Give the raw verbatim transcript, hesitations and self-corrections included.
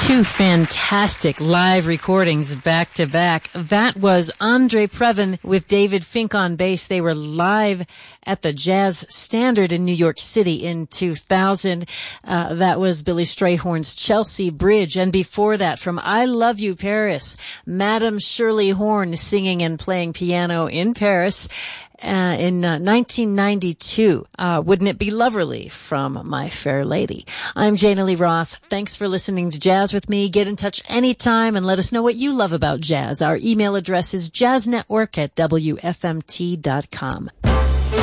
Two fantastic live recordings back to back. That was Andre Previn with David Fink on bass. They were live at the Jazz Standard in New York City in two thousand. Uh, that was Billy Strayhorn's Chelsea Bridge. And before that, from I Love You, Paris, Madame Shirley Horn singing and playing piano in Paris. Uh, in uh, nineteen ninety-two, uh, Wouldn't It Be Loverly from My Fair Lady. I'm Jana Lee Roth. Thanks for listening to Jazz with me. Get in touch anytime and let us know what you love about jazz. Our email address is jazznetwork at W F M T dot com.